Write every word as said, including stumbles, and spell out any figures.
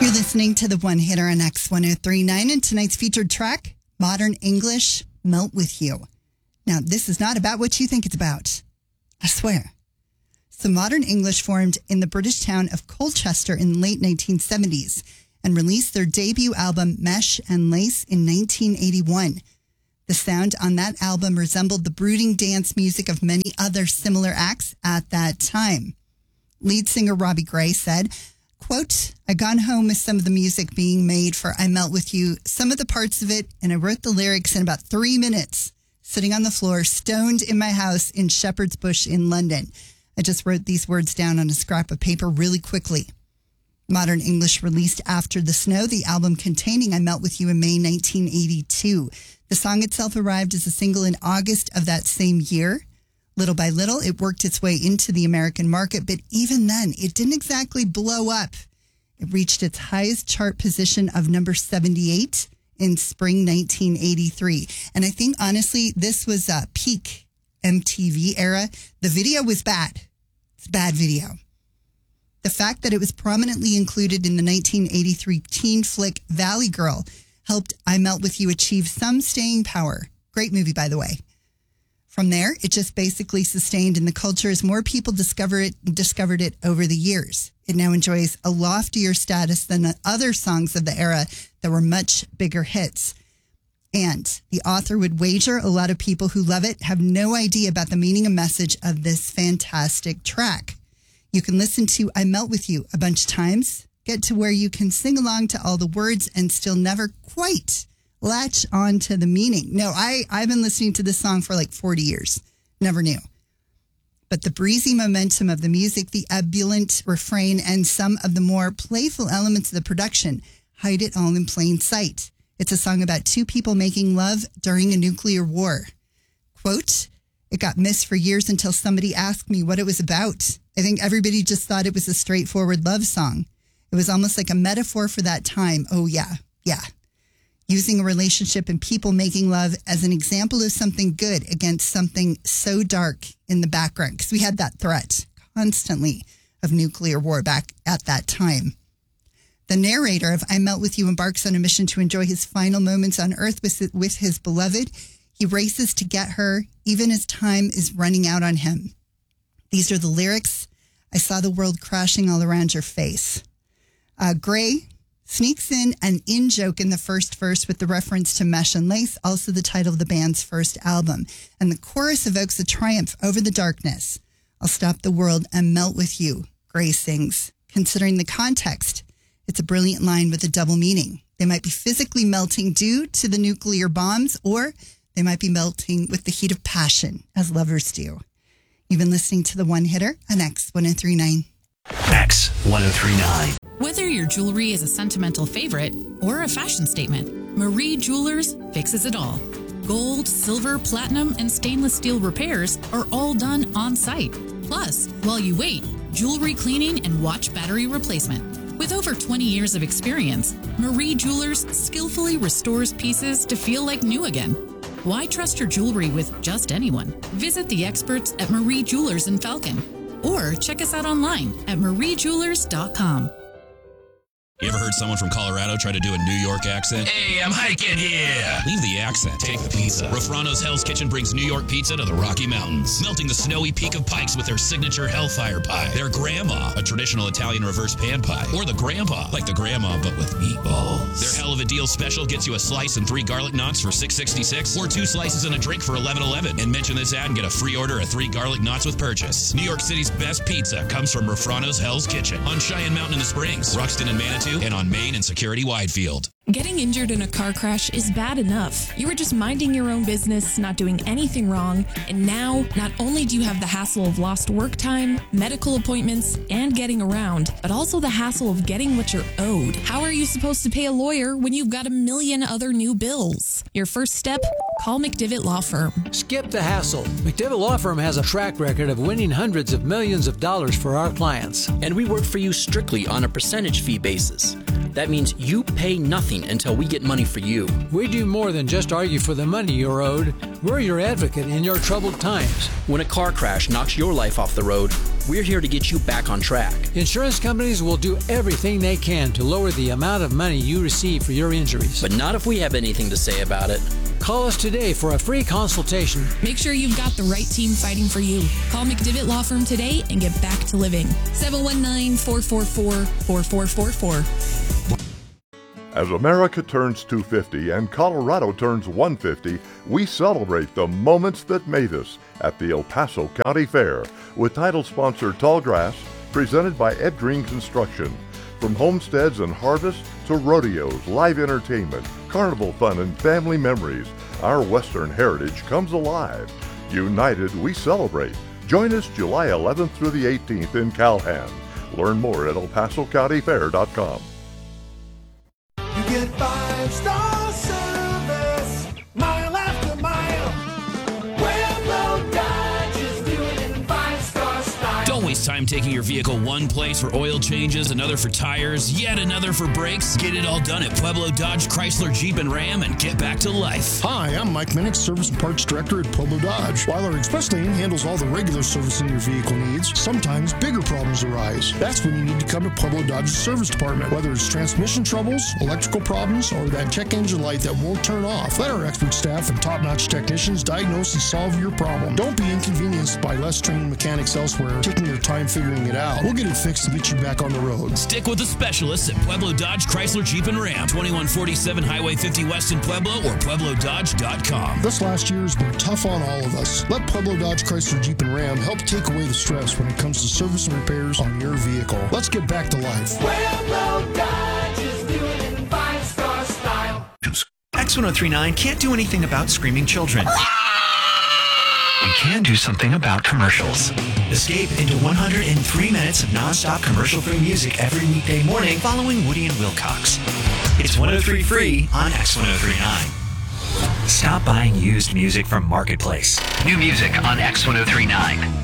You're listening to the One Hitter on X one oh three point nine, and tonight's featured track, Modern English, Melt With You. Now, this is not about what you think it's about. I swear. So Modern English formed in the British town of Colchester in the late nineteen seventies and released their debut album, Mesh and Lace, in nineteen eighty-one. The sound on that album resembled the brooding dance music of many other similar acts at that time. Lead singer Robbie Gray said, quote, I gone home with some of the music being made for I Melt With You, some of the parts of it, and I wrote the lyrics in about three minutes, sitting on the floor, stoned in my house in Shepherd's Bush in London. I just wrote these words down on a scrap of paper really quickly. Modern English released After the Snow, the album containing I Melt With You, in May nineteen eighty-two. The song itself arrived as a single in August of that same year. Little by little, it worked its way into the American market, but even then, it didn't exactly blow up. It reached its highest chart position of number seventy-eight in spring nineteen eighty-three. And I think, honestly, this was a peak M T V era. The video was bad. It's a bad video. The fact that it was prominently included in the nineteen eighty-three teen flick Valley Girl helped I Melt With You achieve some staying power. Great movie, by the way. From there, it just basically sustained in the culture as more people discover it, discovered it over the years. It now enjoys a loftier status than other songs of the era that were much bigger hits. And the author would wager a lot of people who love it have no idea about the meaning and message of this fantastic track. You can listen to I Melt With You a bunch of times, get to where you can sing along to all the words and still never quite latch on to the meaning. No, I, I've been listening to this song for like forty years. Never knew. But the breezy momentum of the music, the ebullient refrain, and some of the more playful elements of the production hide it all in plain sight. It's a song about two people making love during a nuclear war. Quote, it got missed for years until somebody asked me what it was about. I think everybody just thought it was a straightforward love song. It was almost like a metaphor for that time. Oh, yeah, yeah. Using a relationship and people making love as an example of something good against something so dark in the background. Because we had that threat constantly of nuclear war back at that time. The narrator of I Melt With You embarks on a mission to enjoy his final moments on Earth with, with his beloved. He races to get her, even as time is running out on him. These are the lyrics. I saw the world crashing all around your face. Uh, Gray sneaks in an in-joke in the first verse with the reference to Mesh and Lace, also the title of the band's first album. And the chorus evokes a triumph over the darkness. I'll stop the world and melt with you, Gray sings. Considering the context, it's a brilliant line with a double meaning. They might be physically melting due to the nuclear bombs, or they might be melting with the heat of passion, as lovers do. You've been listening to The One Hitter on X one oh three point nine. X one oh three point nine. Whether your jewelry is a sentimental favorite or a fashion statement, Marie Jewelers fixes it all. Gold, silver, platinum, and stainless steel repairs are all done on site. Plus, while you wait, jewelry cleaning and watch battery replacement. With over twenty years of experience, Marie Jewelers skillfully restores pieces to feel like new again. Why trust your jewelry with just anyone? Visit the experts at Marie Jewelers in Falcon, or check us out online at marie jewelers dot com. You ever heard someone from Colorado try to do a New York accent? Hey, I'm hiking here. Leave the accent. Take the pizza. Rofrano's Hell's Kitchen brings New York pizza to the Rocky Mountains, melting the snowy peak of Pikes with their signature Hellfire Pie. Their Grandma, a traditional Italian reverse pan pie. Or the Grandpa, like the Grandma but with meatballs. Their Hell of a Deal special gets you a slice and three garlic knots for six sixty-six, or two slices and a drink for eleven eleven. And mention this ad and get a free order of three garlic knots with purchase. New York City's best pizza comes from Rofrano's Hell's Kitchen on Cheyenne Mountain in the Springs, Ruxton and Manitou, and on Main and Security Widefield. Getting injured in a car crash is bad enough. You were just minding your own business, not doing anything wrong, and now not only do you have the hassle of lost work time, medical appointments, and getting around, but also the hassle of getting what you're owed. How are you supposed to pay a lawyer when you've got a million other new bills? Your first step? Call McDivitt Law Firm. Skip the hassle. McDivitt Law Firm has a track record of winning hundreds of millions of dollars for our clients. And we work for you strictly on a percentage fee basis. That means you pay nothing until we get money for you. We do more than just argue for the money you're owed. We're your advocate in your troubled times. When a car crash knocks your life off the road, We're here to get you back on track. Insurance companies will do everything they can to lower the amount of money you receive for your injuries. But not if we have anything to say about it. Call us today for a free consultation. Make sure you've got the right team fighting for you. Call McDivitt Law Firm today and get back to living. seven one nine, four four four, four four four four. As America turns two hundred fifty and Colorado turns one hundred fifty, we celebrate the moments that made us at the El Paso County Fair with title sponsor Tallgrass, presented by Ed Green Construction. From homesteads and harvests to rodeos, live entertainment, carnival fun, and family memories, our Western heritage comes alive. United, we celebrate. Join us July eleventh through the eighteenth in Calhan. Learn more at el paso county fair dot com. You get five-star service, mile after mile. Pueblo Dodge is doing it in five-star style. Don't waste time taking your vehicle one place for oil changes, another for tires, yet another for brakes. Get it all done at Pueblo Dodge, Chrysler, Jeep, and Ram and get back to life. Hi, I'm Mike Minnick, Service and Parts Director at Pueblo Dodge. While our Express Lane handles all the regular servicing your vehicle needs, sometimes bigger problems arise. That's when you need to come to Pueblo Dodge's service department. Whether it's transmission troubles, electrical problems, or that check engine light that won't turn off, let our expert staff and top-notch technicians diagnose and solve your problem. Don't be inconvenienced by less trained mechanics elsewhere taking their time figuring it out. We'll get it fixed and get you back on the road. Stick with the specialists at Pueblo Dodge, Chrysler, Jeep, and Ram. twenty-one forty-seven Highway fifty West in Pueblo or pueblo dodge dot com. This last year has been tough on all of us. Let Pueblo Dodge, Chrysler, Jeep, and Ram help take away the stress when it comes to service and repairs on your vehicle. Let's get back to life. Pueblo Dodge is doing it in five-star style. X one oh three point nine can't do anything about screaming children. We can do something about commercials. Escape into one hundred three minutes of non-stop commercial-free music every weekday morning following Woody and Wilcox. It's one oh three free on X one oh three point nine. Stop buying used music from Marketplace. New music on X one oh three point nine.